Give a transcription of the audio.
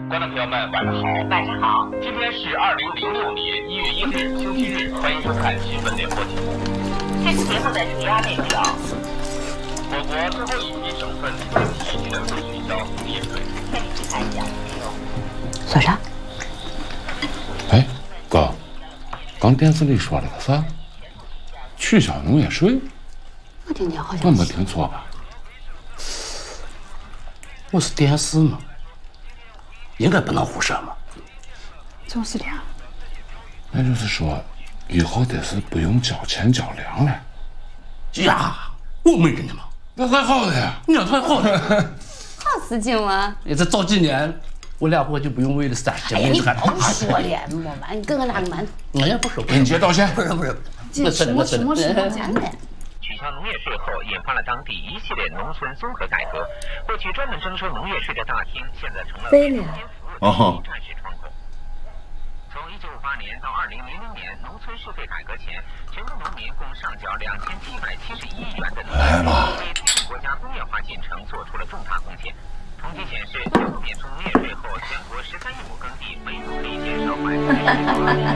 观众朋友们，晚上好。 晚上好。 今天是2006年1月1日，星期日，欢迎收看新闻联播节目。 这次节目的主要内容有： 我国最后一批省份经济全部取消农业税。 带你去看一下。 说啥？ 哎，哥，刚电视里说了个啥？取消农业税？ 我听见好像我没听错吧？ 我是电视嘛，应该不能胡说嘛。 就是的。 那就是说，以后得是不用交钱交粮了。 呀，我没跟你嘛， 那太好了呀！ 那太好了。 好事情嘛。 这早几年，我俩伙就不用为了30 哎呀，你看。 别说了，莫完，跟我那个蛮。 我也不说。 给你姐道歉。 不是， 这什么真的。 取消农业税后，引发了当地一系列农村综合改革。过去专门征收农业税的大厅，现在成了对了。 哦。 战时窗口。从1958年到2000年，农村税费改革前，全国农民共上缴2771亿元的农业税，为推动国家工业化进程做出了重大贡献。统计显示，全部免除农业税后，全国13亿亩耕地每亩可以减少1%。